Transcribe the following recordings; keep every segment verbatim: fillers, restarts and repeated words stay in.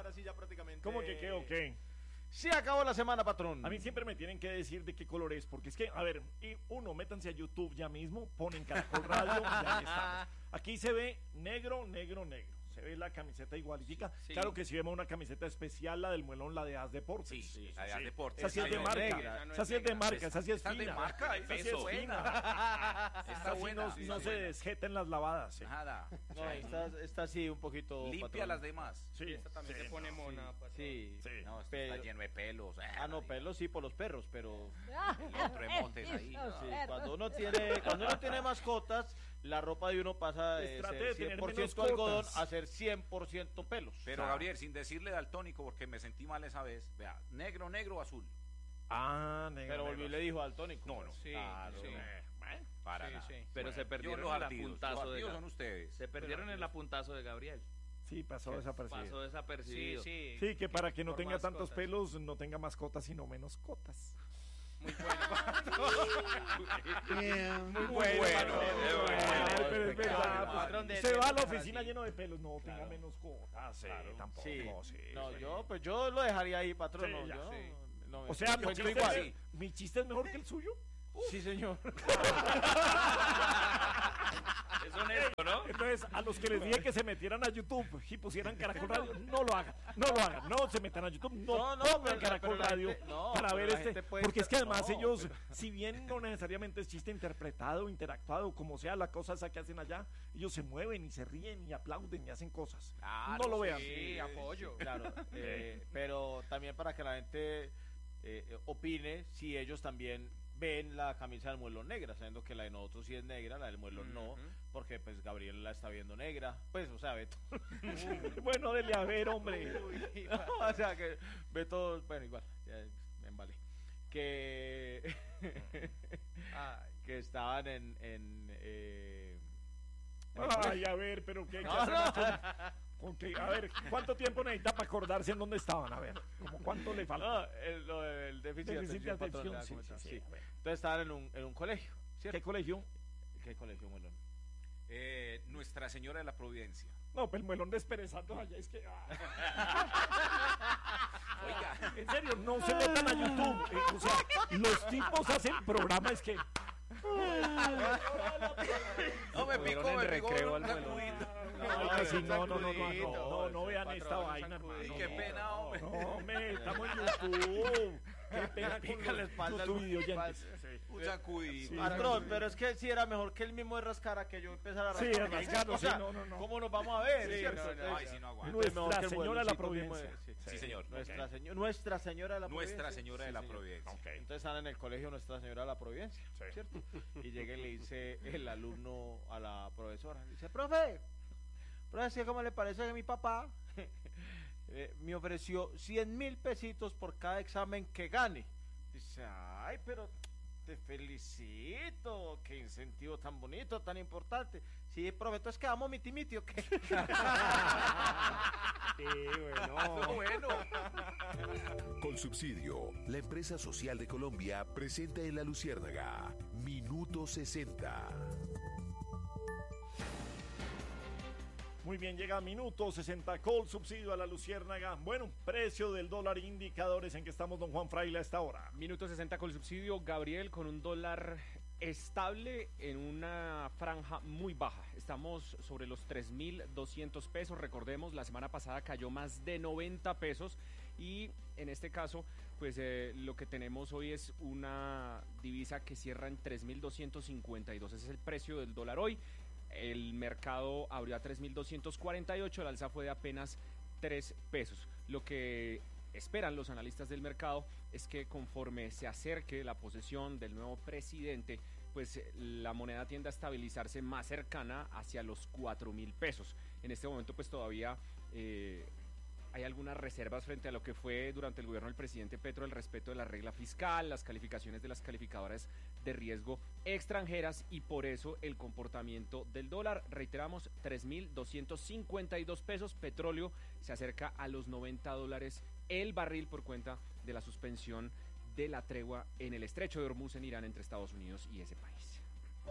semana sí ya prácticamente. ¿Cómo que qué o qué? Sí acabó la semana, patrón. A mí siempre me tienen que decir de qué color es, porque es que, a ver, y uno, métanse a YouTube ya mismo, ponen Caracol Radio, ya ahí estamos. Aquí se ve negro, negro, negro. Se ve la camiseta igualitica. Sí. Claro que si vemos una camiseta especial, la del Muelón, la de As Deportes. Sí, sí, la de As Deportes. Esa sí es de marca. Esa sí es de marca, esa sí es fina. de marca, esa sí es fina. Esta buena. No se desjeta en las lavadas. Nada. No, esta, esta sí un poquito. Limpia las demás. Sí, esta también se pone mona. Sí. Sí. No, está lleno de pelos. Ah, no, pelos sí por los perros, pero. El otro de montes ahí. Cuando uno tiene, cuando uno tiene mascotas, la ropa de uno pasa de ser cien por ciento algodón a ser cien por ciento pelos. Pero Gabriel, sin decirle daltónico, porque me sentí mal esa vez, vea, negro, negro, azul. Ah, negro. Pero volví y le dijo daltónico. No, no. Sí, claro, sí. Eh, bueno, para sí, nada. sí. Pero bueno, se perdieron los en el ardidos, apuntazo los de son ustedes. Se perdieron en el apuntazo de Gabriel. Sí, pasó desapercibido. Pasó desapercibido. Sí, sí. Sí, que para que no tenga mascotas. tantos pelos, no tenga mascotas, sino menos cotas. Muy bueno. Muy bueno, bueno. Ay, pero es verdad. Patrón de- Se va a la de- oficina lleno de pelos, no tenga menos cotas. Sí, tampoco. Sí. Sí, No, sí. yo, pues yo lo dejaría ahí, patrón. Sí, no, ya, yo, sí. no, O sea, mi cuento chiste, igual. es, mi chiste es mejor que el suyo. Sí, señor. Es honesto, ¿no? Entonces, a los que les dije que se metieran a YouTube y pusieran Caracol Radio, no lo hagan, no lo hagan, no se metan a YouTube, no, No, no, pongan pero- Caracol pero la Radio gente- no, para pero ver la este, gente puede porque es que estar- además no, ellos, pero- si bien no necesariamente es chiste interpretado, interactuado, como sea la cosa esa que hacen allá, ellos se mueven y se ríen y aplauden y hacen cosas. Claro, No lo vean. Sí, apoyo. Claro, eh, pero también para que la gente eh, opine si ellos también ven la camisa del Muelón negra, sabiendo que la de nosotros sí es negra, la del Muelón no, porque pues Gabriel la está viendo negra, pues, o sea, Beto. Bueno, dele a ver, hombre. O sea, que Beto, bueno, igual, ya me embalé. Que, Ay. que estaban en... en eh, Ay, a ver, pero qué, qué hacen con- con que- a ver, ¿cuánto tiempo necesita para acordarse en dónde estaban? A ver, como cuánto le falta. no, el, lo del déficit, Déficit de de atención, patrón, atención, le sí, voy a sí, comentar. sí, a ver. Entonces estaban en un, en un colegio, ¿cierto? ¿Qué colegio? ¿Qué colegio, Muelón? Eh, Nuestra Señora de la Providencia. No, pues el Muelón desperezando allá es que... ah. Oiga, En serio, no se metan a YouTube. eh, o sea, los tipos hacen programas que... no me Fueron picó, en me picó recreo un al vuelo. sacudito. No, oiga, sí, no, no, no, no, sacudito, no, no, no vean esta patrón, vaina, sacudito. hermano. Y qué pena, hombre. No, hombre, estamos en YouTube. Qué pena con Pica la los espalda, YouTube el- videoyentes. Un sacudito. Sí. Patrón, pero es que sí era mejor que él mismo de rascara que yo empezara a Sí, rascar. rascando, O sea, sí, no, no, no. ¿cómo nos vamos a ver? Sí, ¿cierto? no, no, Ay, sí, no aguanto. Entonces, mejor Nuestra que el Señora de la vuelocito mismo Providencia. de- sí, Sí, señor. Nuestra, Ok. señor, Nuestra Señora de la Providencia. Nuestra Señora de Sí, la señor. Providencia. Ok. Entonces están en el colegio Nuestra Señora de la Providencia, Sí. ¿cierto? Y llega y le dice el alumno a la profesora, le dice, profe, profe, ¿cómo le parece que mi papá eh, me ofreció cien mil pesitos por cada examen que gane? Dice, ay, pero te felicito, qué incentivo tan bonito, tan importante. Sí, profe, entonces quedamos miti miti, ¿o qué? Sí, bueno. Bueno. Con Subsidio, la empresa social de Colombia presenta en La Luciérnaga Minuto sesenta. Muy bien, llega minuto sesenta Col Subsidio a la Luciérnaga. Bueno, precio del dólar, indicadores en que estamos, don Juan Fraile, a esta hora. Minuto sesenta con el subsidio, Gabriel, con un dólar estable en una franja muy baja. Estamos sobre los tres mil doscientos pesos. Recordemos, la semana pasada cayó más de noventa pesos y en este caso, pues eh, lo que tenemos hoy es una divisa que cierra en tres mil doscientos cincuenta y dos. Ese es el precio del dólar hoy. El mercado abrió a tres mil doscientos cuarenta y ocho, el alza fue de apenas tres pesos. Lo que esperan los analistas del mercado es que conforme se acerque la posesión del nuevo presidente, pues la moneda tiende a estabilizarse más cercana hacia los cuatro mil pesos. En este momento pues todavía eh, hay algunas reservas frente a lo que fue durante el gobierno del presidente Petro el respeto de la regla fiscal, las calificaciones de las calificadoras de riesgo extranjeras y por eso el comportamiento del dólar. Reiteramos, tres mil doscientos cincuenta y dos pesos. Petróleo se acerca a los noventa dólares el barril por cuenta de la suspensión de la tregua en el estrecho de Hormuz en Irán entre Estados Unidos y ese país.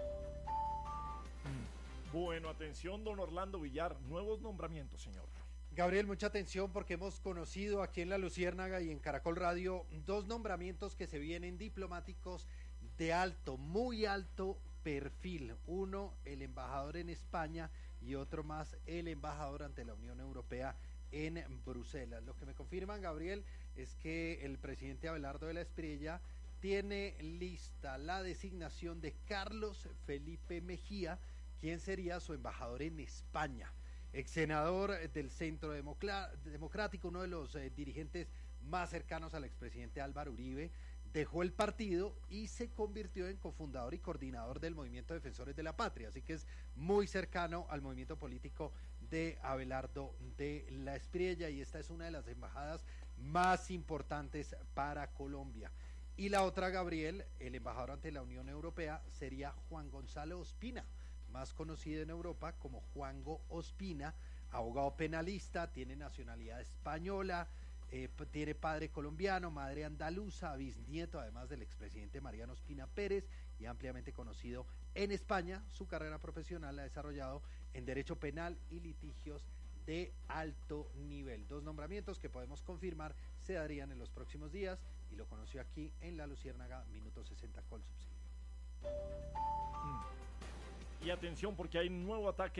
Bueno, atención, don Orlando Villar, nuevos nombramientos, señor. Gabriel, mucha atención porque hemos conocido aquí en La Luciérnaga y en Caracol Radio dos nombramientos que se vienen diplomáticos de alto, muy alto perfil. Uno, el embajador en España, y otro más, el embajador ante la Unión Europea en Bruselas. Lo que me confirman, Gabriel, es que el presidente Abelardo de la Espriella tiene lista la designación de Carlos Felipe Mejía, quien sería su embajador en España. Ex senador del Centro Democrático, uno de los eh, dirigentes más cercanos al expresidente Álvaro Uribe, dejó el partido y se convirtió en cofundador y coordinador del Movimiento Defensores de la Patria, así que es muy cercano al movimiento político de Abelardo de la Espriella, y esta es una de las embajadas más importantes para Colombia. Y la otra, Gabriel, el embajador ante la Unión Europea, sería Juan Gonzalo Ospina, más conocido en Europa como Juango Ospina, abogado penalista, tiene nacionalidad española, eh, tiene padre colombiano, madre andaluza, bisnieto además del expresidente Mariano Ospina Pérez, y ampliamente conocido en España. Su carrera profesional la ha desarrollado en derecho penal y litigios de alto nivel. Dos nombramientos que podemos confirmar se darían en los próximos días, y lo conoció aquí en La Luciérnaga, minuto sesenta con subsidio. Y atención, porque hay un nuevo ataque